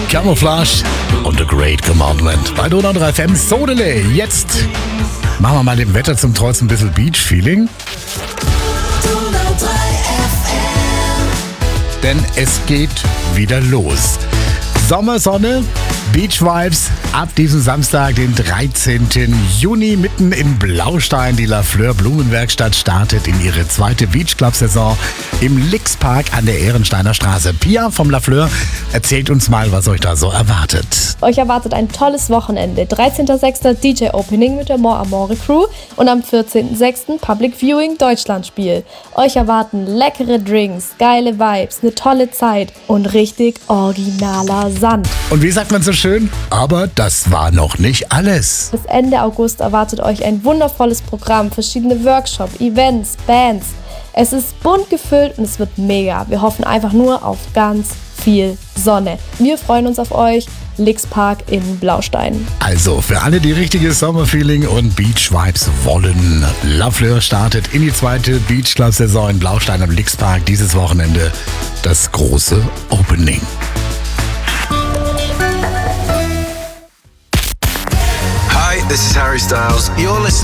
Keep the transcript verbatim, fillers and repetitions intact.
Camouflage und The Great Commandment. Bei Donau drei F M Sodele. Jetzt machen wir mal dem Wetter zum Trotz ein bisschen Beach-Feeling. Denn es geht wieder los. Sommersonne, Beach-Vibes ab diesem Samstag, den dreizehnten Juni, mitten in Blaustein. Die Lafleur Blumenwerkstatt startet in ihre zweite Beach-Club-Saison im Lixpark an der Ehrensteiner Straße. Pia vom Lafleur erzählt uns mal, was euch da so erwartet. Euch erwartet ein tolles Wochenende. dreizehnten sechsten D J-Opening mit der More Amore Crew und am vierzehnten sechsten Public Viewing Deutschlandspiel. Euch erwarten leckere Drinks, geile Vibes, eine tolle Zeit und richtig originaler Sand. Und wie sagt man so schön? Aber das war noch nicht alles. Bis Ende August erwartet euch ein wundervolles Programm, verschiedene Workshops, Events, Bands. Es ist bunt gefüllt und es wird mega. Wir hoffen einfach nur auf ganz viel Sonne. Wir freuen uns auf euch. Lixpark in Blaustein. Also für alle, die richtiges Sommerfeeling und Beach-Vibes wollen. Lafleur startet in die zweite Beach-Club-Saison in Blaustein am Lixpark. Dieses Wochenende das große Opening. Hi, this is Harry Styles. You're listening